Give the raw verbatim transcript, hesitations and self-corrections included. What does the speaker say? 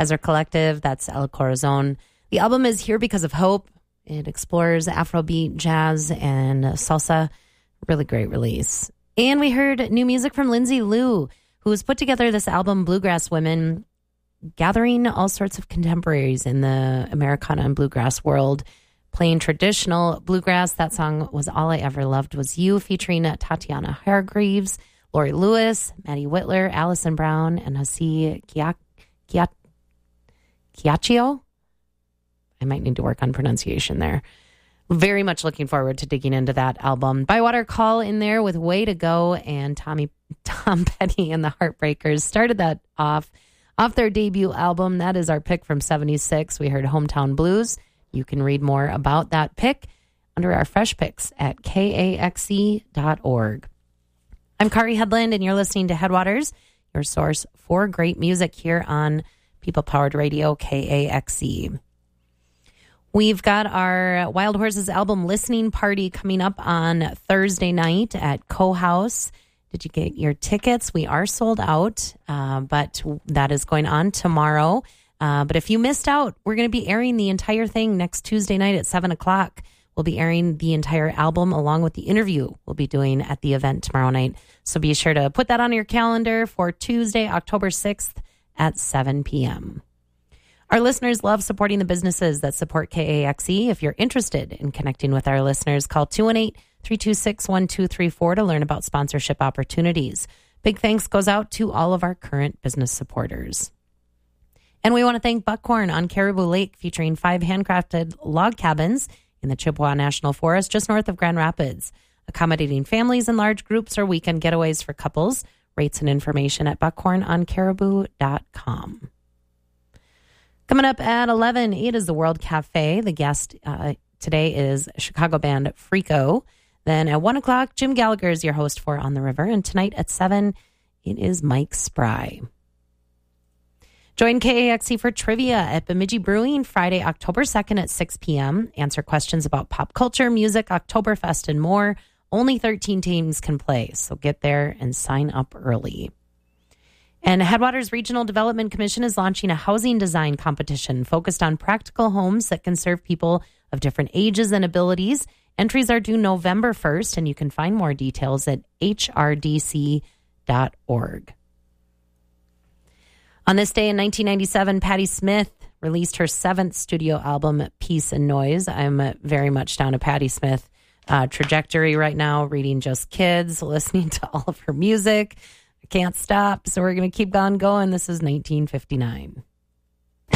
Ezra Collective, that's El Corazon. The album is Here Because of Hope. It explores Afrobeat, jazz, and salsa. Really great release. And we heard new music from Lindsay Liu, who has put together this album, Bluegrass Women, gathering all sorts of contemporaries in the Americana and bluegrass world, playing traditional bluegrass. That song was All I Ever Loved Was You, featuring Tatiana Hargreaves, Lori Lewis, Maddie Whitler, Allison Brown, and Hasi Kia- Kia- Kiachio. I might need to work on pronunciation there. Very much looking forward to digging into that album. Bywater Call in there with Way to Go, and Tommy Tom Petty and the Heartbreakers started that off off their debut album. That is our pick from seventy-six. We heard Hometown Blues. You can read more about that pick under our fresh picks at K A X E dot org. I'm Kari Headland, and you're listening to Headwaters, your source for great music here on People Powered Radio, K A X E. We've got our Wild Horses album listening party coming up on Thursday night at Co-House. Did you get your tickets? We are sold out, uh, but that is going on tomorrow. Uh, but if you missed out, we're going to be airing the entire thing next Tuesday night at seven o'clock. We'll be airing the entire album along with the interview we'll be doing at the event tomorrow night. So be sure to put that on your calendar for Tuesday, October sixth at seven p.m. Our listeners love supporting the businesses that support K A X E. If you're interested in connecting with our listeners, call two one eight, three two six, one two three four to learn about sponsorship opportunities. Big thanks goes out to all of our current business supporters. And we want to thank Buckhorn on Caribou Lake, featuring five handcrafted log cabins in the Chippewa National Forest just north of Grand Rapids, accommodating families in large groups or weekend getaways for couples. Rates and information at buckhorn on caribou dot com. Coming up at eleven, it is the World Cafe. The guest uh, today is Chicago band Freako. Then at one o'clock, Jim Gallagher is your host for On the River. And tonight at seven, it is Mike Spry. Join K A X E for trivia at Bemidji Brewing Friday, October second at six p.m. Answer questions about pop culture, music, Oktoberfest, and more. Only thirteen teams can play, so get there and sign up early. And Headwaters Regional Development Commission is launching a housing design competition focused on practical homes that can serve people of different ages and abilities. Entries are due November first, and you can find more details at H R D C dot org. On this day in nineteen ninety-seven, Patti Smith released her seventh studio album, Peace and Noise. I'm very much down a Patti Smith uh, trajectory right now, reading Just Kids, listening to all of her music. I can't stop, so we're going to keep on going. This is nineteen fifty-nine.